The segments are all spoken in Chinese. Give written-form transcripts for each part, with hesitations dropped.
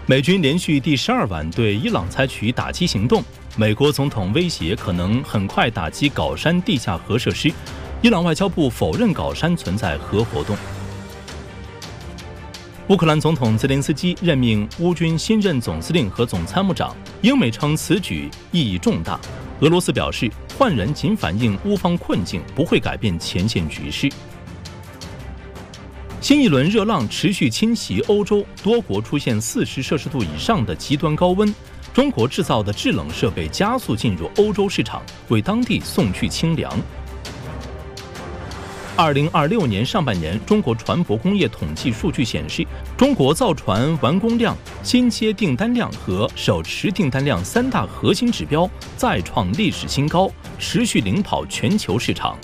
美军连续第12晚对伊朗采取打击行动，美国总统威胁可能很快打击皋山地下核设施，伊朗外交部否认皋山存在核活动。乌克兰总统泽连斯基任命乌军新任总司令和总参谋长，英美称此举意义重大。俄罗斯表示，换人仅反映乌方困境，不会改变前线局势。新一轮热浪持续侵袭欧洲，多国出现40摄氏度以上的极端高温。中国制造的制冷设备加速进入欧洲市场，为当地送去清凉。2026年上半年，中国船舶工业统计数据显示，中国造船完工量、新接订单量和手持订单量3大核心指标再创历史新高，持续领跑全球市场。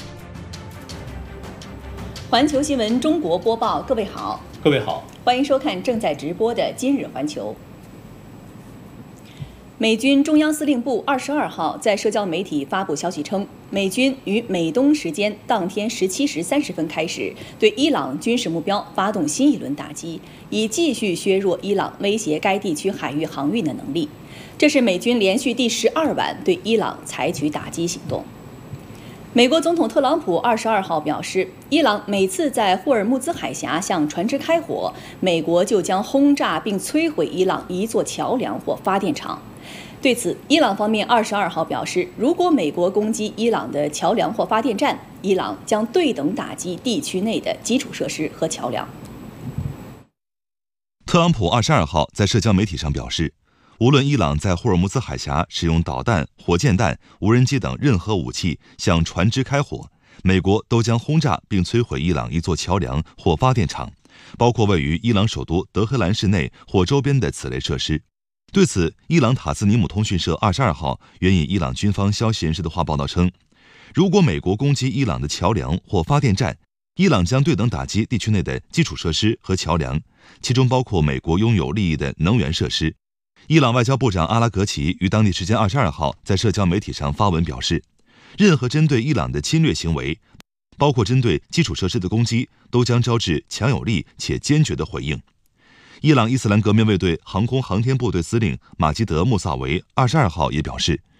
环球新闻中国播报，各位好，欢迎收看正在直播的今日环球。美军中央司令部22号在社交媒体发布消息称，美军于美东时间当天17时30分开始对伊朗军事目标发动新一轮打击，以继续削弱伊朗威胁该地区海域航运的能力。这是美军连续第12晚对伊朗采取打击行动。美国总统特朗普22号表示，伊朗每次在霍尔木兹海峡向船只开火，美国就将轰炸并摧毁伊朗一座桥梁或发电厂。对此，伊朗方面22号表示，如果美国攻击伊朗的桥梁或发电站，伊朗将对等打击地区内的基础设施和桥梁。 特朗普22号在社交媒体上表示，无论伊朗在霍尔木兹海峡使用导弹、火箭弹、无人机等任何武器向船只开火，美国都将轰炸并摧毁伊朗一座桥梁或发电厂，包括位于伊朗首都德黑兰市内或周边的此类设施。对此，伊朗塔斯尼姆通讯社22号援引伊朗军方消息人士的话报道称，如果美国攻击伊朗的桥梁或发电站，伊朗将对等打击地区内的基础设施和桥梁，其中包括美国拥有利益的能源设施。伊朗外交部长阿拉格齐于当地时间22号在社交媒体上发文表示，任何针对伊朗的侵略行为，包括针对基础设施的攻击，都将招致强有力且坚决的回应。伊朗伊斯兰革命卫队航空航天部队司令马基德·穆萨维22号也表示，